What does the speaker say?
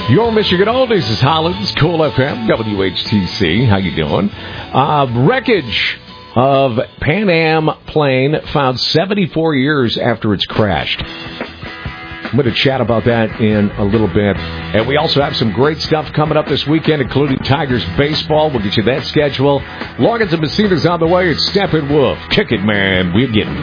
Your Michigan Oldies is Hollins, Cool FM, WHTC. How you doing? Wreckage of Pan Am plane found 74 years after it's crashed. I'm going to chat about that in a little bit. And we also have some great stuff coming up this weekend, including Tigers baseball. We'll get you that schedule. Loggins and Messina's on the way. It's Steppenwolf. Kick it, man. We're getting